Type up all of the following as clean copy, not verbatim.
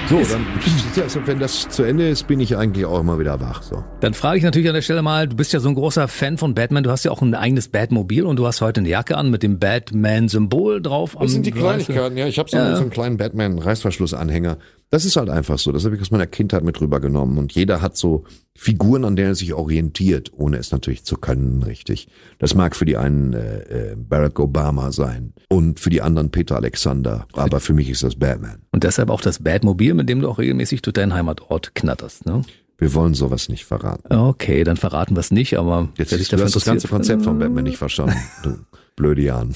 So, dann, wenn das zu Ende ist, bin ich eigentlich auch immer wieder wach. So. Dann frage ich natürlich an der Stelle mal, du bist ja so ein großer Fan von Batman, du hast ja auch ein eigenes Batmobil und du hast heute eine Jacke an mit dem Batman-Symbol drauf. Das sind die Kleinigkeiten, ja. Ich habe so einen kleinen Batman-Reißverschlussanhänger. Das ist halt einfach so. Das habe ich aus meiner Kindheit mit rübergenommen. Und jeder hat so Figuren, an denen er sich orientiert, ohne es natürlich zu können, richtig. Das mag für die einen Barack Obama sein und für die anderen Peter Alexander. Aber für mich ist das Batman. Und deshalb auch das Batmobil, mit dem du auch regelmäßig durch deinen Heimatort knatterst, ne? Wir wollen sowas nicht verraten. Okay, dann verraten wir es nicht, aber jetzt du hast das ganze Konzept von Batman nicht verstanden. Du blöde Jan.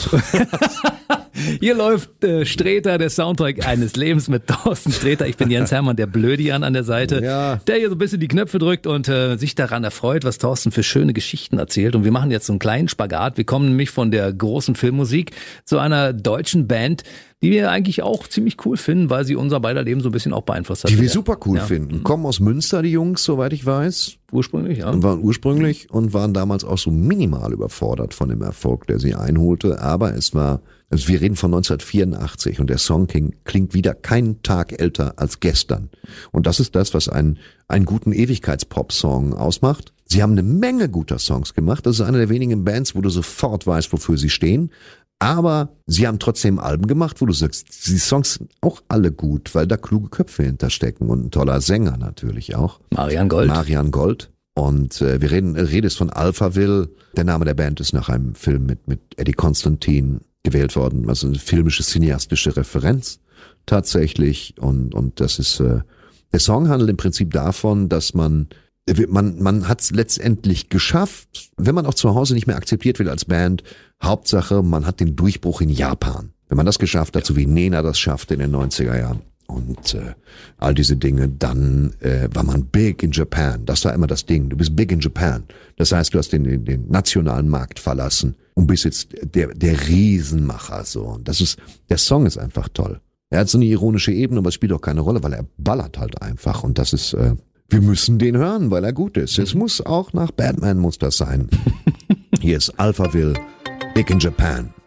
Hier läuft Sträter, der Soundtrack eines Lebens mit Thorsten Sträter. Ich bin Jens Hermann, der Blödian an der Seite, der hier so ein bisschen die Knöpfe drückt und sich daran erfreut, was Thorsten für schöne Geschichten erzählt. Und wir machen jetzt so einen kleinen Spagat. Wir kommen nämlich von der großen Filmmusik zu einer deutschen Band, die wir eigentlich auch ziemlich cool finden, weil sie unser beider Leben so ein bisschen auch beeinflusst hat. Die wir super cool finden. Kommen aus Münster, die Jungs, soweit ich weiß. Ursprünglich, ja. Und waren damals auch so minimal überfordert von dem Erfolg, der sie einholte. Aber also wir reden von 1984 und der Song klingt wieder keinen Tag älter als gestern. Und das ist das, was einen guten Ewigkeitspop-Song ausmacht. Sie haben eine Menge guter Songs gemacht. Das ist eine der wenigen Bands, wo du sofort weißt, wofür sie stehen. Aber sie haben trotzdem Alben gemacht, wo du sagst, die Songs sind auch alle gut, weil da kluge Köpfe hinterstecken und ein toller Sänger natürlich auch. Marian Gold. Und wir redest von Alphaville. Der Name der Band ist nach einem Film mit Eddie Constantine gewählt worden, also eine filmische, cineastische Referenz tatsächlich. Und das ist, der Song handelt im Prinzip davon, dass man hat es letztendlich geschafft, wenn man auch zu Hause nicht mehr akzeptiert wird als Band. Hauptsache, man hat den Durchbruch in Japan. Wenn man das geschafft hat, so wie Nena das schaffte in den 90er Jahren und all diese Dinge, dann war man big in Japan. Das war immer das Ding. Du bist big in Japan. Das heißt, du hast den nationalen Markt verlassen und bist jetzt der Riesenmacher. So. Und der Song ist einfach toll. Er hat so eine ironische Ebene, aber es spielt auch keine Rolle, weil er ballert halt einfach. Und das ist... wir müssen den hören, weil er gut ist. Es muss auch nach Batman muss das sein. Hier ist Alphaville, Big in Japan.